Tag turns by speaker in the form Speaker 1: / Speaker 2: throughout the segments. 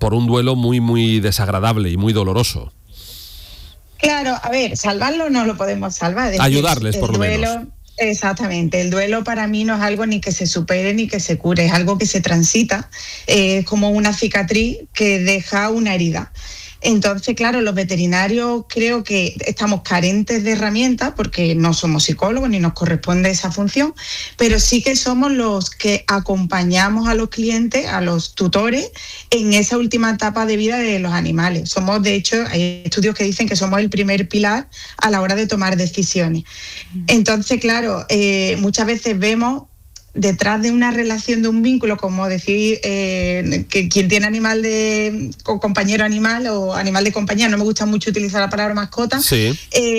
Speaker 1: por un duelo muy, muy desagradable y muy doloroso.
Speaker 2: Claro, a ver, salvarlo no lo podemos salvar.
Speaker 1: Ayudarles, por lo menos.
Speaker 2: Exactamente, el duelo para mí no es algo ni que se supere ni que se cure, es algo que se transita, es como una cicatriz que deja una herida. Entonces, claro, los veterinarios creo que estamos carentes de herramientas porque no somos psicólogos ni nos corresponde esa función, pero sí que somos los que acompañamos a los clientes, a los tutores, en esa última etapa de vida de los animales. Somos, de hecho, hay estudios que dicen que somos el primer pilar a la hora de tomar decisiones. Entonces, claro, muchas veces vemos detrás de una relación, de un vínculo, como decir que quien tiene animal o compañero animal o animal de compañía, no me gusta mucho utilizar la palabra mascota,
Speaker 1: sí.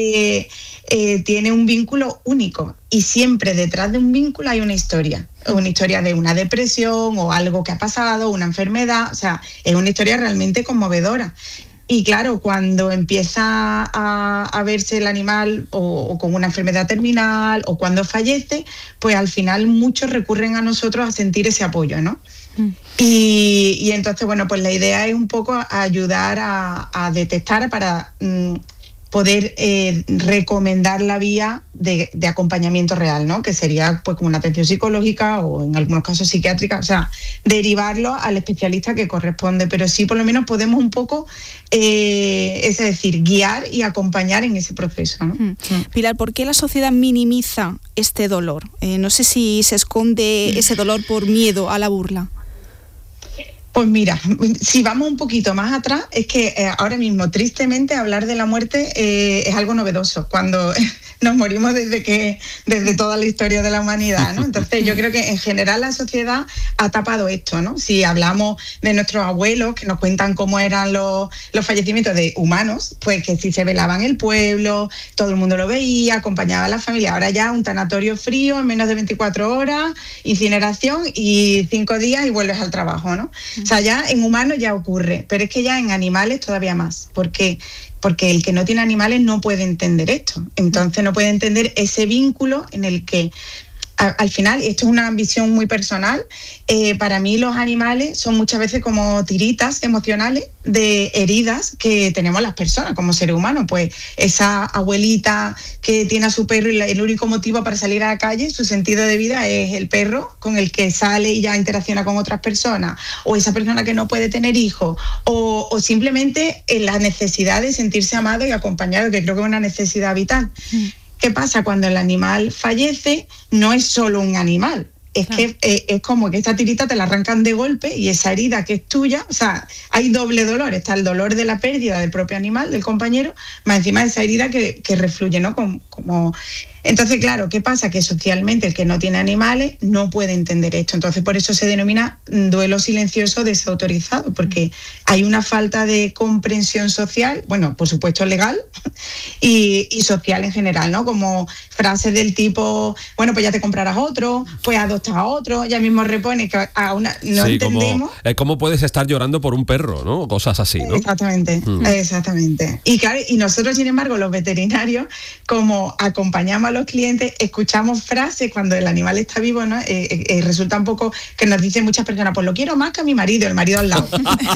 Speaker 2: Tiene un vínculo único y siempre detrás de un vínculo hay una historia de una depresión o algo que ha pasado, una enfermedad, o sea, es una historia realmente conmovedora. Y claro, cuando empieza a verse el animal o con una enfermedad terminal o cuando fallece, pues al final muchos recurren a nosotros a sentir ese apoyo, ¿no? Y entonces, bueno, pues la idea es un poco ayudar a detectar para poder recomendar la vía de acompañamiento real, ¿no? Que sería pues como una atención psicológica o en algunos casos psiquiátrica, o sea, derivarlo al especialista que corresponde, pero sí por lo menos podemos un poco, es decir, guiar y acompañar en ese proceso, ¿no?
Speaker 3: Pilar, ¿por qué la sociedad minimiza este dolor? No sé si se esconde ese dolor por miedo a la burla.
Speaker 2: Pues mira, si vamos un poquito más atrás, es que ahora mismo, tristemente, hablar de la muerte es algo novedoso, cuando nos morimos desde toda la historia de la humanidad, ¿no? Entonces yo creo que en general la sociedad ha tapado esto, ¿no? Si hablamos de nuestros abuelos, que nos cuentan cómo eran los fallecimientos de humanos, pues que si se velaba en el pueblo, todo el mundo lo veía, acompañaba a la familia. Ahora ya un tanatorio frío, en menos de 24 horas, incineración y 5 días y vuelves al trabajo, ¿no? O sea, ya en humanos ya ocurre, pero es que ya en animales todavía más, porque el que no tiene animales no puede entender esto, entonces no puede entender ese vínculo en el que al final, esto es una visión muy personal, para mí los animales son muchas veces como tiritas emocionales de heridas que tenemos las personas como seres humanos. Pues esa abuelita que tiene a su perro y el único motivo para salir a la calle, su sentido de vida es el perro con el que sale y ya interacciona con otras personas, o esa persona que no puede tener hijos, o simplemente la necesidad de sentirse amado y acompañado, que creo que es una necesidad vital. ¿Qué pasa? Cuando el animal fallece, no es solo un animal. Es que es como que esta tirita te la arrancan de golpe y esa herida que es tuya, o sea, hay doble dolor. Está el dolor de la pérdida del propio animal, del compañero, más encima de esa herida que refluye, ¿no? Como... Entonces, claro, ¿qué pasa? Que socialmente el que no tiene animales no puede entender esto. Entonces, por eso se denomina duelo silencioso desautorizado, porque hay una falta de comprensión social, bueno, por supuesto legal y social en general, ¿no? Como frases del tipo, bueno, pues ya te comprarás otro, pues adoptas a otro, ya mismo repone que a una... No
Speaker 1: sí,
Speaker 2: entendemos...
Speaker 1: ¿Cómo puedes estar llorando por un perro, ¿no? Cosas así, ¿no?
Speaker 2: Exactamente. Y claro, y nosotros, sin embargo, los veterinarios, como acompañamos a los clientes, escuchamos frases cuando el animal está vivo, ¿no? Resulta un poco que nos dicen muchas personas, pues lo quiero más que a mi marido, el marido al lado.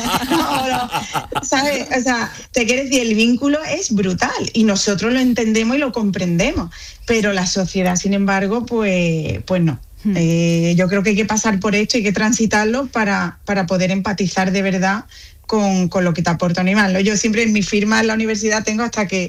Speaker 2: No, ¿sabes? O sea, te quiero decir, el vínculo es brutal y nosotros lo entendemos y lo comprendemos, pero la sociedad, sin embargo, pues no. Yo creo que hay que pasar por esto, hay que transitarlo para poder empatizar de verdad con lo que te aporta un animal, ¿no? Yo siempre en mi firma en la universidad tengo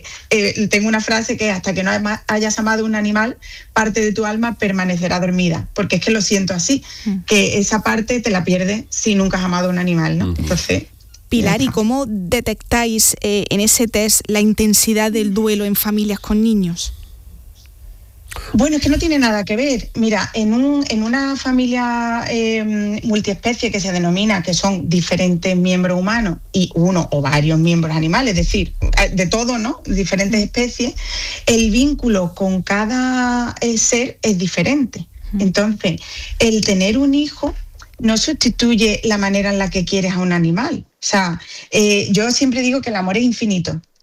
Speaker 2: tengo una frase que hasta que no hayas amado un animal, parte de tu alma permanecerá dormida, porque es que lo siento así, que esa parte te la pierdes si nunca has amado un animal, ¿no? Entonces...
Speaker 3: Pilar, ¿y cómo detectáis en ese test la intensidad del duelo en familias con niños?
Speaker 2: Bueno, es que no tiene nada que ver. Mira, en una familia multiespecie que se denomina, que son diferentes miembros humanos y uno o varios miembros animales, es decir, de todo, ¿no? Diferentes especies, el vínculo con cada ser es diferente. Entonces, el tener un hijo no sustituye la manera en la que quieres a un animal. O sea, yo siempre digo que el amor es infinito.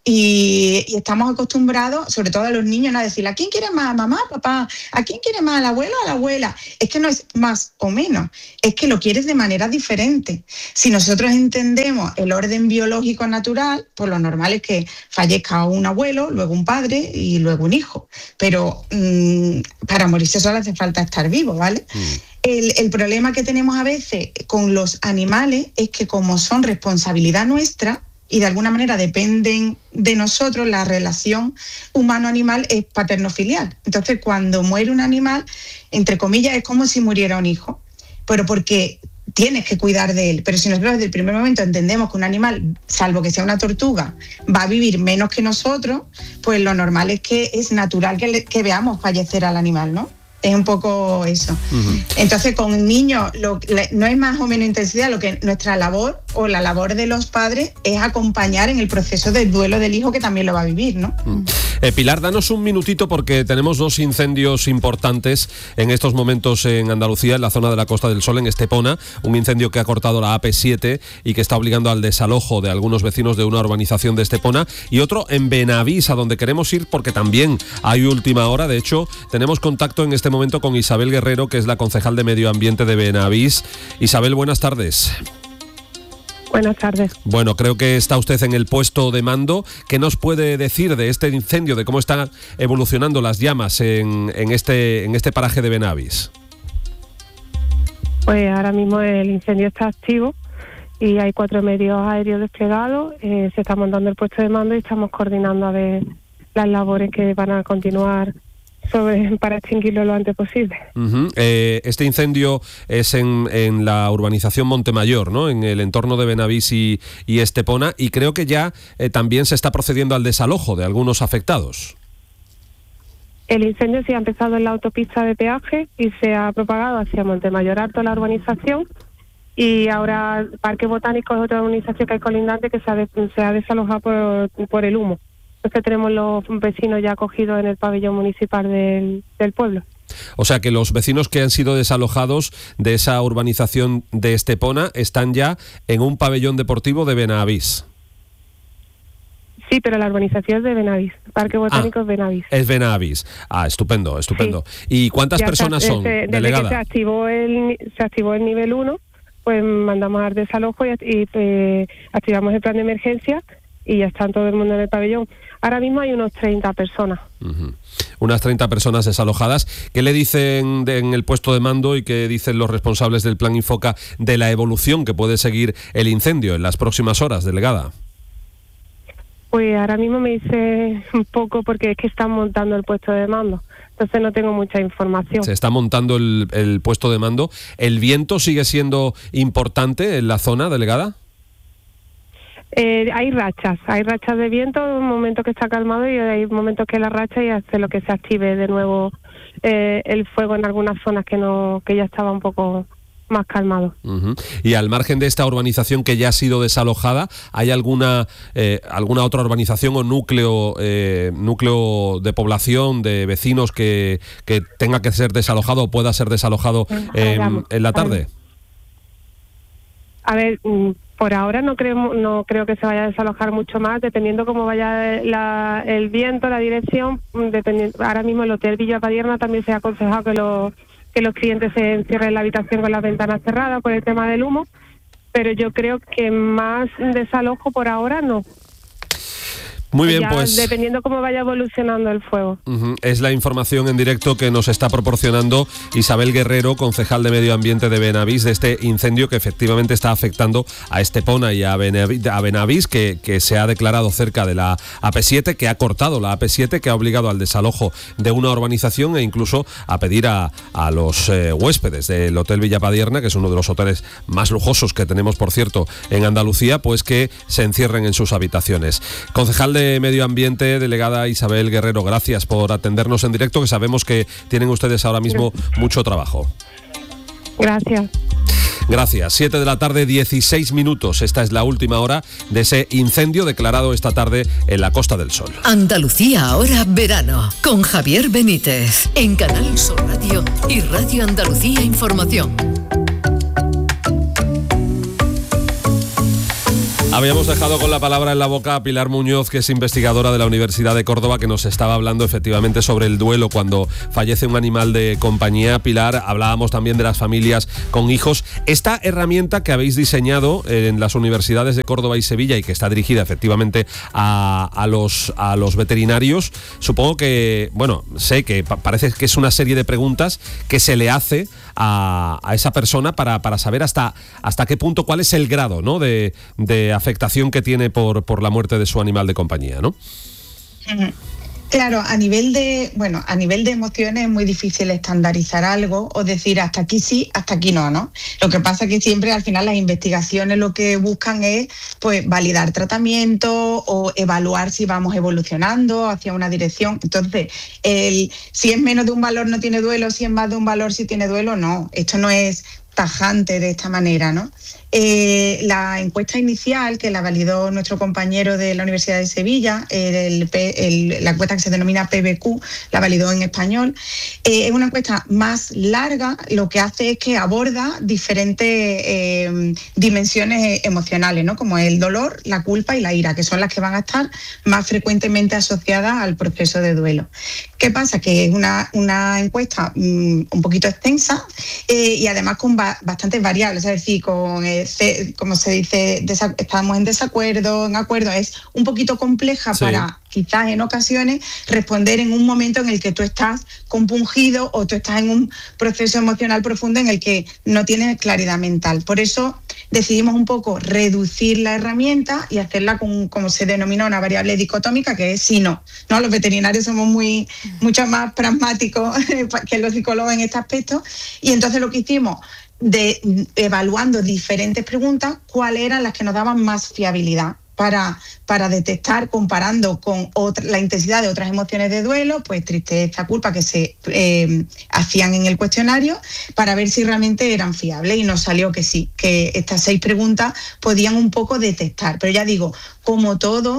Speaker 2: Y estamos acostumbrados, sobre todo a los niños, a decir, ¿a quién quiere más? ¿A mamá, papá? ¿A quién quiere más? ¿Al abuelo o a la abuela? Es que no es más o menos, es que lo quieres de manera diferente. Si nosotros entendemos el orden biológico natural, pues lo normal es que fallezca un abuelo, luego un padre y luego un hijo. Pero para morirse solo hace falta estar vivo, ¿vale? El problema que tenemos a veces con los animales es que como son responsabilidad nuestra, y de alguna manera dependen de nosotros, la relación humano-animal es paterno-filial. Entonces, cuando muere un animal, entre comillas, es como si muriera un hijo, pero porque tienes que cuidar de él. Pero si nosotros desde el primer momento entendemos que un animal, salvo que sea una tortuga, va a vivir menos que nosotros, pues lo normal es que es natural que veamos fallecer al animal, ¿no? Es un poco eso. Entonces, con niños no es más o menos intensidad, lo que nuestra labor o la labor de los padres es acompañar en el proceso del duelo del hijo que también lo va a vivir, ¿no?
Speaker 1: Pilar, danos un minutito porque tenemos 2 incendios importantes en estos momentos en Andalucía, en la zona de la Costa del Sol, en Estepona, un incendio que ha cortado la AP7 y que está obligando al desalojo de algunos vecinos de una urbanización de Estepona, y otro en Benavís, a donde queremos ir porque también hay última hora. De hecho, tenemos contacto en este momento con Isabel Guerrero, que es la concejal de Medio Ambiente de Benavís. Isabel, buenas tardes.
Speaker 4: Buenas tardes.
Speaker 1: Bueno, creo que está usted en el puesto de mando. ¿Qué nos puede decir de este incendio, de cómo están evolucionando las llamas en este paraje de Benavís?
Speaker 4: Pues ahora mismo el incendio está activo y hay 4 medios aéreos desplegados. Se está montando el puesto de mando y estamos coordinando a ver las labores que van a continuar para extinguirlo lo antes posible. Este
Speaker 1: incendio es en la urbanización Montemayor, ¿no? En el entorno de Benavís y Estepona, y creo que ya también se está procediendo al desalojo de algunos afectados.
Speaker 4: El incendio sí ha empezado en la autopista de peaje y se ha propagado hacia Montemayor Alto, la urbanización, y ahora Parque Botánico es otra urbanización que hay colindante que se ha desalojado por el humo. Entonces tenemos los vecinos ya acogidos en el pabellón municipal del pueblo.
Speaker 1: O sea que los vecinos que han sido desalojados de esa urbanización de Estepona están ya en un pabellón deportivo de Benavís.
Speaker 4: Sí, pero la urbanización es de Benavís. Parque Botánico es Benavís.
Speaker 1: Es Benavís. Estupendo. Sí. ¿Y cuántas personas son, delegada?
Speaker 4: Desde que se activó el nivel 1, pues mandamos al desalojo y activamos el plan de emergencia y ya están todo el mundo en el pabellón. Ahora mismo hay unos 30 personas. Unas 30 personas desalojadas. ¿Qué le dicen en el puesto de mando y qué dicen los responsables del Plan Infoca de la evolución que puede seguir el incendio en las próximas horas, delegada? Pues ahora mismo me dice un poco porque es que están montando el puesto de mando. Entonces no tengo mucha información. Se está montando el puesto de mando. ¿El viento sigue siendo importante en la zona, delegada? Hay rachas de viento, un momento que está calmado y hay momentos que la racha y hace lo que se active de nuevo el fuego en algunas zonas que ya estaba un poco más calmado. Y al margen de esta urbanización que ya ha sido desalojada, ¿hay alguna otra urbanización o núcleo de población, de vecinos que tenga que ser desalojado o pueda ser desalojado en la tarde? A ver, por ahora no creo que se vaya a desalojar mucho más, dependiendo cómo vaya el viento, la dirección. Ahora mismo el Hotel Villa Padierna también se ha aconsejado que los clientes se encierren en la habitación con las ventanas cerradas por el tema del humo, pero yo creo que más desalojo por ahora no. Muy bien, pues dependiendo cómo vaya evolucionando el fuego. Es la información en directo que nos está proporcionando Isabel Guerrero, concejal de Medio Ambiente de Benavís, de este incendio que efectivamente está afectando a Estepona y a Benavís, que se ha declarado cerca de la AP7, que ha cortado la AP7, que ha obligado al desalojo de una urbanización e incluso a pedir a los huéspedes del Hotel Villa Padierna, que es uno de los hoteles más lujosos que tenemos, por cierto, en Andalucía, pues que se encierren en sus habitaciones. Concejal de Medio Ambiente, delegada Isabel Guerrero, gracias por atendernos en directo, que sabemos que tienen ustedes ahora mismo mucho trabajo. Gracias. 7 de la tarde, 16 minutos. Esta es la última hora de ese incendio declarado esta tarde en la Costa del Sol.
Speaker 5: Andalucía ahora verano, con Javier Benítez, en Canal Sur Radio y Radio Andalucía Información.
Speaker 1: Habíamos dejado con la palabra en la boca a Pilar Muñoz, que es investigadora de la Universidad de Córdoba, que nos estaba hablando efectivamente sobre el duelo cuando fallece un animal de compañía. Pilar, hablábamos también de las familias con hijos. Esta herramienta que habéis diseñado en las universidades de Córdoba y Sevilla y que está dirigida efectivamente a los veterinarios, supongo que, bueno, sé que parece que es una serie de preguntas que se le hace a esa persona para saber hasta qué punto, cuál es el grado, ¿no?, de afectación que tiene por la muerte de su animal de compañía, ¿no?
Speaker 2: Claro, a nivel de emociones es muy difícil estandarizar algo o decir hasta aquí sí, hasta aquí no, ¿no? Lo que pasa es que siempre al final las investigaciones lo que buscan es pues validar tratamiento o evaluar si vamos evolucionando hacia una dirección. Entonces, si es menos de un valor no tiene duelo, si es más de un valor sí tiene duelo, no. Esto no es tajante de esta manera, ¿no? La encuesta inicial, que la validó nuestro compañero de la Universidad de Sevilla, la encuesta que se denomina PBQ, la validó en español, es una encuesta más larga. Lo que hace es que aborda diferentes dimensiones emocionales, ¿no?, como el dolor, la culpa y la ira, que son las que van a estar más frecuentemente asociadas al proceso de duelo. ¿Qué pasa? Que es una encuesta un poquito extensa y además con bastantes variables, es decir, como se dice, estamos en desacuerdo, en acuerdo, es un poquito compleja para quizás en ocasiones responder en un momento en el que tú estás compungido o tú estás en un proceso emocional profundo en el que no tienes claridad mental. Por eso decidimos un poco reducir la herramienta y hacerla con, como se denomina, una variable dicotómica, que es sí, no. ¿No? Los veterinarios somos mucho más pragmáticos que los psicólogos en este aspecto, y entonces lo que hicimos, evaluando diferentes preguntas, cuáles eran las que nos daban más fiabilidad para detectar, comparando con la intensidad de otras emociones de duelo, pues tristeza, culpa, que se hacían en el cuestionario, para ver si realmente eran fiables, y nos salió que sí, que estas 6 preguntas podían un poco detectar. Pero ya digo, como todo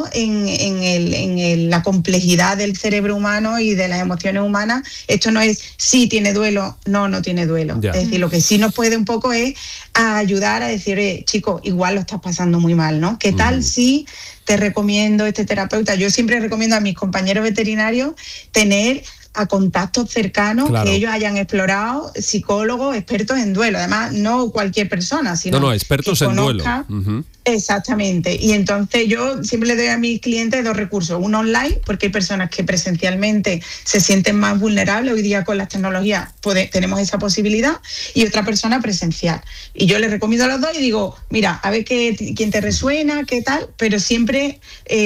Speaker 2: en la complejidad del cerebro humano y de las emociones humanas, esto no es sí tiene duelo, no tiene duelo. Ya. Es decir, lo que sí nos puede un poco es ayudar a decir, chico, igual lo estás pasando muy mal, ¿no? ¿Qué tal si te recomiendo este terapeuta? Yo siempre recomiendo a mis compañeros veterinarios tener a contactos cercanos, claro, que ellos hayan explorado, psicólogos, expertos en duelo. Además, no cualquier persona, sino
Speaker 1: expertos en duelo. Uh-huh.
Speaker 2: Exactamente. Y entonces yo siempre le doy a mis clientes 2 recursos. Uno online, porque hay personas que presencialmente se sienten más vulnerables. Hoy día con las tecnologías tenemos esa posibilidad. Y otra persona presencial. Y yo les recomiendo a los 2 y digo, mira, a ver quién te resuena, qué tal, pero siempre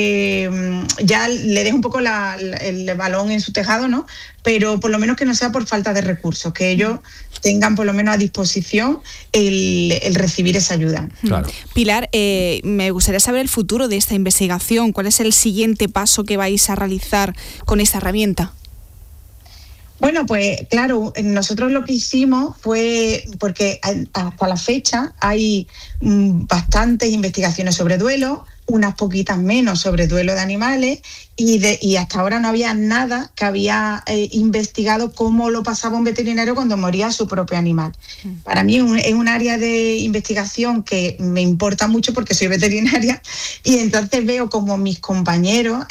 Speaker 2: ya le dejo un poco el balón en su tejado, ¿no? Pero por lo menos que no sea por falta de recursos, que ellos tengan por lo menos a disposición el recibir esa ayuda.
Speaker 3: Claro. Pilar, me gustaría saber el futuro de esta investigación. ¿Cuál es el siguiente paso que vais a realizar con esta herramienta?
Speaker 2: Bueno, pues claro, nosotros lo que hicimos fue, porque hasta la fecha hay bastantes investigaciones sobre duelo, unas poquitas menos sobre duelo de animales, y hasta ahora no había nada que había investigado cómo lo pasaba un veterinario cuando moría su propio animal. Para mí es un área de investigación que me importa mucho porque soy veterinaria, y entonces veo como mis compañeros,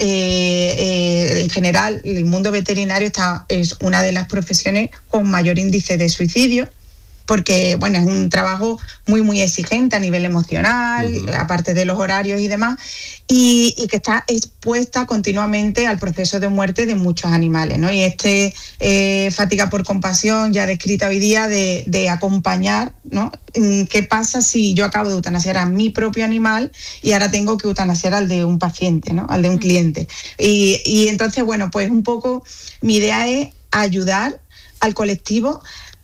Speaker 2: en general, el mundo veterinario es una de las profesiones con mayor índice de suicidio, porque bueno, es un trabajo muy, muy exigente a nivel emocional, aparte de los horarios y demás, y que está expuesta continuamente al proceso de muerte de muchos animales, ¿no? Y fatiga por compasión, ya descrita hoy día, de acompañar, ¿no? ¿Qué pasa si yo acabo de eutanasiar a mi propio animal y ahora tengo que eutanasiar al de un paciente, ¿no? Al de un cliente? Y entonces, bueno, pues un poco mi idea es ayudar al colectivo,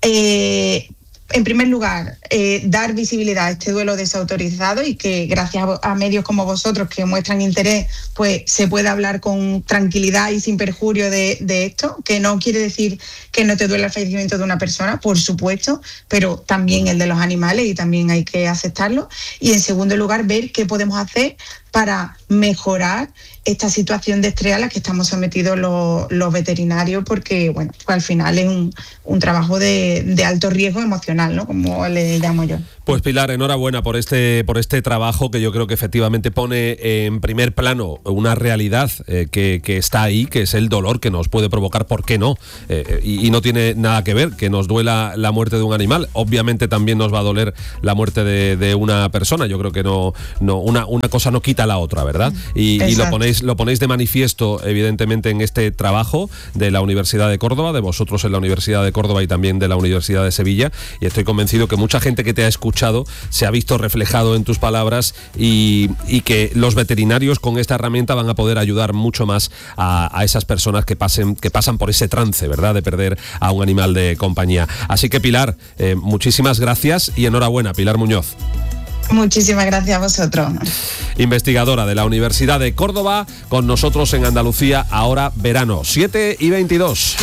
Speaker 2: en primer lugar, dar visibilidad a este duelo desautorizado, y que gracias a medios como vosotros que muestran interés, pues se pueda hablar con tranquilidad y sin perjurio de esto, que no quiere decir que no te duele el fallecimiento de una persona, por supuesto, pero también el de los animales, y también hay que aceptarlo. Y en segundo lugar, ver qué podemos hacer para mejorar esta situación de estrés a la que estamos sometidos los veterinarios, porque bueno, pues al final es un trabajo de alto riesgo emocional. emocional, ¿no? Como le llamo yo.
Speaker 1: Pues Pilar, enhorabuena por este trabajo que yo creo que efectivamente pone en primer plano una realidad que está ahí, que es el dolor que nos puede provocar, ¿por qué no? Y no tiene nada que ver que nos duela la muerte de un animal. Obviamente también nos va a doler la muerte de una persona. Yo creo que no una cosa no quita la otra, ¿verdad? Y lo ponéis de manifiesto, evidentemente, en este trabajo de la Universidad de Córdoba, de vosotros en la Universidad de Córdoba y también de la Universidad de Sevilla, y estoy convencido que mucha gente que te ha escuchado se ha visto reflejado en tus palabras y que los veterinarios con esta herramienta van a poder ayudar mucho más a esas personas que pasan por ese trance, ¿verdad?, de perder a un animal de compañía. Así que Pilar, muchísimas gracias y enhorabuena, Pilar Muñoz.
Speaker 2: Muchísimas gracias a vosotros.
Speaker 1: Investigadora de la Universidad de Córdoba, con nosotros en Andalucía Ahora Verano, 7:22.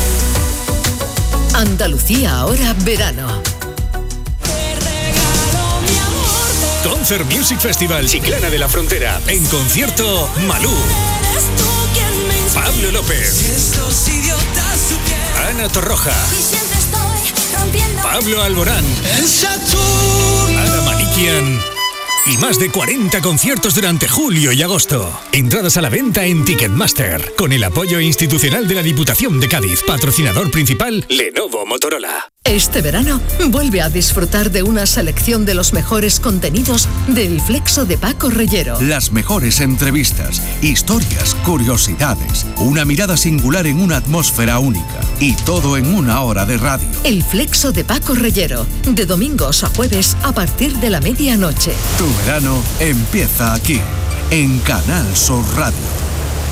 Speaker 5: Andalucía Ahora Verano.
Speaker 6: Concert Music Festival Chiclana de la Frontera. En concierto, Malú, Pablo López, Ana Torroja, Pablo Alborán, Ana Manikian y más de 40 conciertos durante julio y agosto. Entradas a la venta en Ticketmaster, con el apoyo institucional de la Diputación de Cádiz. Patrocinador principal, Lenovo Motorola.
Speaker 5: Este verano, vuelve a disfrutar de una selección de los mejores contenidos del Flexo de Paco Reyero.
Speaker 7: Las mejores entrevistas, historias, curiosidades, una mirada singular en una atmósfera única. Y todo en una hora de radio.
Speaker 5: El Flexo de Paco Reyero, de domingos a jueves a partir de la medianoche.
Speaker 7: Tu verano empieza aquí, en Canal Sur Radio.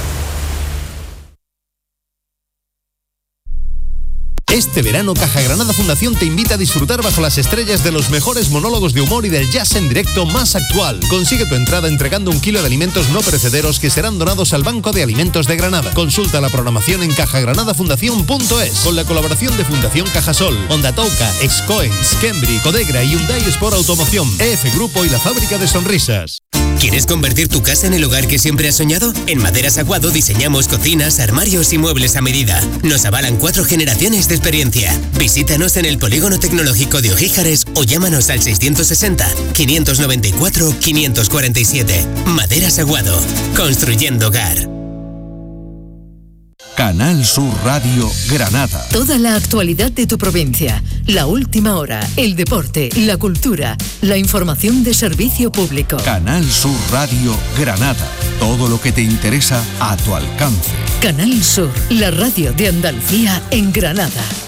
Speaker 8: Este verano, Caja Granada Fundación te invita a disfrutar bajo las estrellas de los mejores monólogos de humor y del jazz en directo más actual. Consigue tu entrada entregando 1 kilo de alimentos no perecederos que serán donados al Banco de Alimentos de Granada. Consulta la programación en cajagranadafundación.es, con la colaboración de Fundación Cajasol, Onda Touca, Excoens, Kembri, Codegra y Hyundai Sport Automoción, EF Grupo y la Fábrica de Sonrisas.
Speaker 9: ¿Quieres convertir tu casa en el hogar que siempre has soñado? En Maderas Aguado diseñamos cocinas, armarios y muebles a medida. Nos avalan 4 generaciones de experiencia. Visítanos en el Polígono Tecnológico de Ojíjares o llámanos al 660-594-547. Maderas Aguado. Construyendo hogar.
Speaker 7: Canal Sur Radio Granada.
Speaker 5: Toda la actualidad de tu provincia, la última hora, el deporte, la cultura, la información de servicio público.
Speaker 7: Canal Sur Radio Granada. Todo lo que te interesa a tu alcance.
Speaker 5: Canal Sur, la radio de Andalucía en Granada.